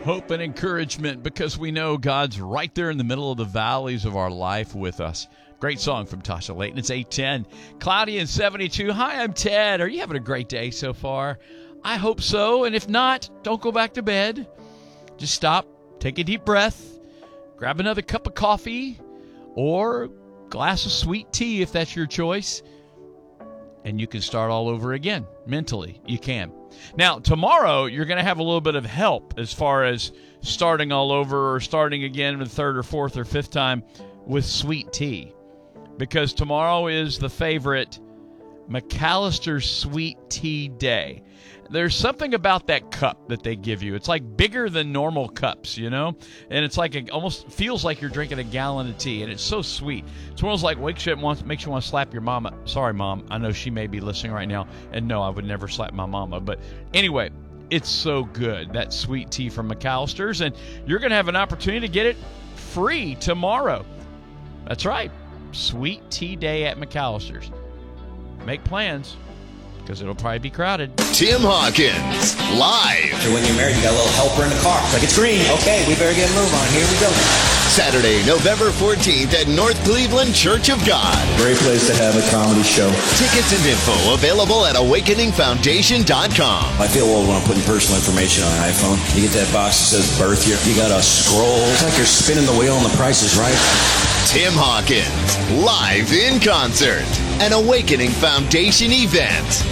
hope and encouragement because we know God's right there in the middle of the valleys of our life with us. Great song from Tasha Layton. It's 8:10. Cloudy and 72. Hi, I'm Ted. Are you having a great day so far? I hope so. And if not, don't go back to bed. Just stop, take a deep breath, grab another cup of coffee or glass of sweet tea if that's your choice, and you can start all over again. Mentally, you can. Now, tomorrow, you're going to have a little bit of help as far as starting all over or starting again the third or fourth or fifth time with sweet tea. Because tomorrow is the favorite McAllister's Sweet Tea Day. There's something about that cup that they give you. It's like bigger than normal cups, you know? And it's like, it almost feels like you're drinking a gallon of tea, and it's so sweet. It's one of those like makes you want to slap your mama. Sorry, Mom. I know she may be listening right now. And no, I would never slap my mama. But anyway, it's so good, that sweet tea from McAllister's. And you're going to have an opportunity to get it free tomorrow. That's right. Sweet Tea Day at McAllister's. Make plans, because it'll probably be crowded. Tim Hawkins, live. So when you're married, you got a little helper in the car. Like, it's green. Okay, we better get a move on. Here we go. Saturday, November 14th at North Cleveland Church of God. Great place to have a comedy show. Tickets and info available at awakeningfoundation.com. I feel old when I'm putting personal information on an iPhone. You get that box that says birth year. You got to scroll. It's like you're spinning the wheel and the price is right. Tim Hawkins, live in concert. An Awakening Foundation event.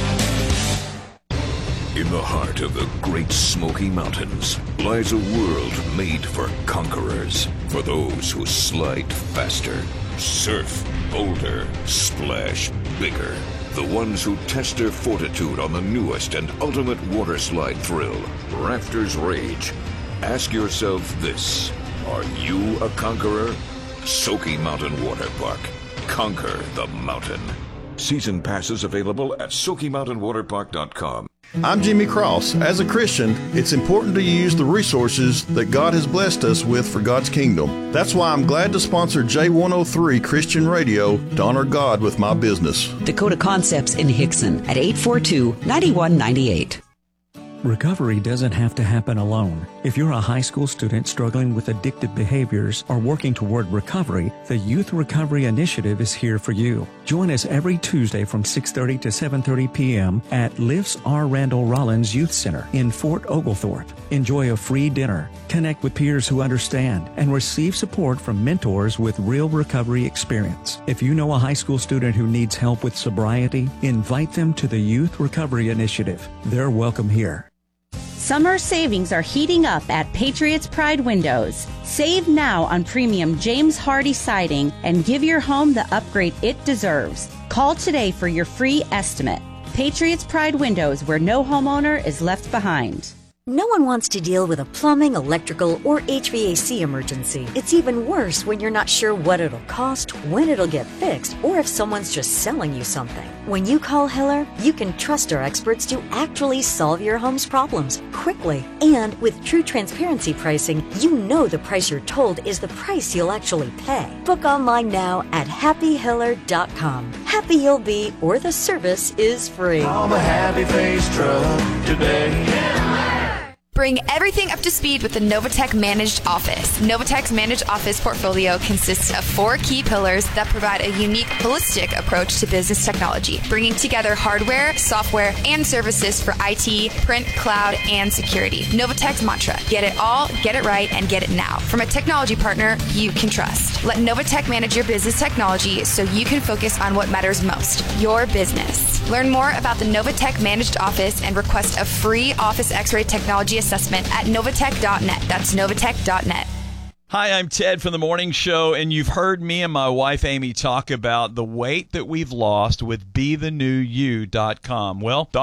In the heart of the Great Smoky Mountains lies a world made for conquerors, for those who slide faster, surf bolder, splash bigger, the ones who test their fortitude on the newest and ultimate water slide thrill, Rafters Rage. Ask yourself this: are you a conqueror? Smoky Mountain Water Park. Conquer the mountain. Season passes available at SmokyMountainWaterPark.com. I'm Jimmy Cross. As a Christian, it's important to use the resources that God has blessed us with for God's kingdom. That's why I'm glad to sponsor J103 Christian Radio to honor God with my business. Dakota Concepts in Hickson at 842-9198. Recovery doesn't have to happen alone. If you're a high school student struggling with addictive behaviors or working toward recovery, the Youth Recovery Initiative is here for you. Join us every Tuesday from 6:30 to 7:30 p.m. at Lifts R. Randall Rollins Youth Center in Fort Oglethorpe. Enjoy a free dinner, connect with peers who understand, and receive support from mentors with real recovery experience. If you know a high school student who needs help with sobriety, invite them to the Youth Recovery Initiative. They're welcome here. Summer savings are heating up at Patriots Pride Windows. Save now on premium James Hardy siding and give your home the upgrade it deserves. Call today for your free estimate. Patriots Pride Windows, where no homeowner is left behind. No one wants to deal with a plumbing, electrical, or HVAC emergency. It's even worse when you're not sure what it'll cost, when it'll get fixed, or if someone's just selling you something. When you call Hiller, you can trust our experts to actually solve your home's problems quickly. And with true transparency pricing, you know the price you're told is the price you'll actually pay. Book online now at happyhiller.com. Happy you'll be, or the service is free. Call the Happy Face Truck today. Bring everything up to speed with the Novatech Managed Office. Novatech's Managed Office portfolio consists of 4 key pillars that provide a unique, holistic approach to business technology, bringing together hardware, software, and services for IT, print, cloud, and security. Novatech's mantra: get it all, get it right, and get it now. From a technology partner you can trust. Let Novatech manage your business technology so you can focus on what matters most, your business. Learn more about the Novatech Managed Office and request a free Office X-ray technology assessment at Novatech.net. That's Novatech.net. Hi, I'm Ted from The Morning Show, and you've heard me and my wife Amy talk about the weight that we've lost with BeTheNewYou.com. Well,